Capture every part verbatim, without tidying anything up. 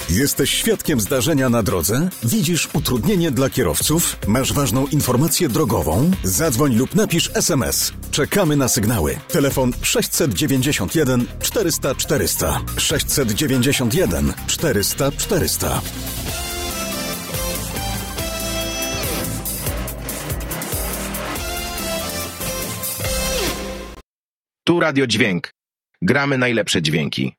Jesteś świadkiem zdarzenia na drodze? Widzisz utrudnienie dla kierowców? Masz ważną informację drogową? Zadzwoń lub napisz es em es. Czekamy na sygnały. Telefon sześćset dziewięćdziesiąt jeden czterysta czterysta. sześćset dziewięćdziesiąt jeden czterysta czterysta. Tu Radio Dźwięk. Gramy najlepsze dźwięki.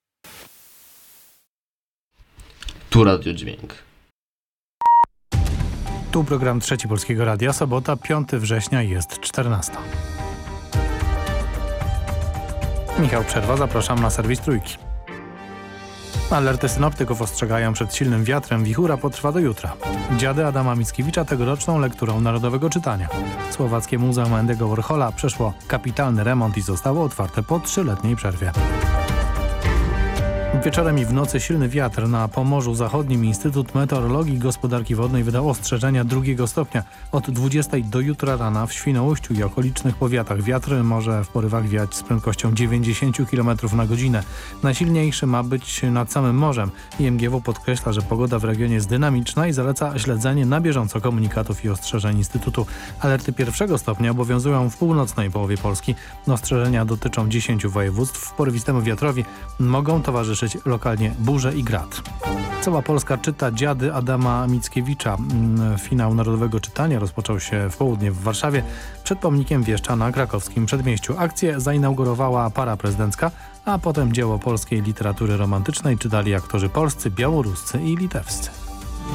Tu Radio Dźwięk. Tu program Trzeci Polskiego Radia. Sobota, piątego września, jest czternasta. Michał Przerwa, zapraszam na serwis Trójki. Alerty synoptyków ostrzegają przed silnym wiatrem. Wichura potrwa do jutra. Dziady Adama Mickiewicza tegoroczną lekturą narodowego czytania. Słowackie Muzeum Andy'ego Warhola przeszło kapitalny remont i zostało otwarte po trzyletniej przerwie. Wieczorem i w nocy silny wiatr. Na Pomorzu Zachodnim Instytut Meteorologii i Gospodarki Wodnej wydał ostrzeżenia drugiego stopnia. Od dwudziestej do jutra rana w Świnoujściu i okolicznych powiatach wiatr może w porywach wiać z prędkością dziewięćdziesiąt kilometrów na godzinę. Najsilniejszy ma być nad samym morzem. I em gie w podkreśla, że pogoda w regionie jest dynamiczna i zaleca śledzenie na bieżąco komunikatów i ostrzeżeń Instytutu. Alerty pierwszego stopnia obowiązują w północnej połowie Polski. Ostrzeżenia dotyczą dziesięciu województw. Porywistemu wiatrowi mogą towarzyszyć lokalnie burze i grad. Cała Polska czyta Dziady Adama Mickiewicza. Finał Narodowego Czytania rozpoczął się w południe w Warszawie przed pomnikiem Wieszcza na krakowskim Przedmieściu. Akcję zainaugurowała para prezydencka, a potem dzieło polskiej literatury romantycznej czytali aktorzy polscy, białoruscy i litewscy.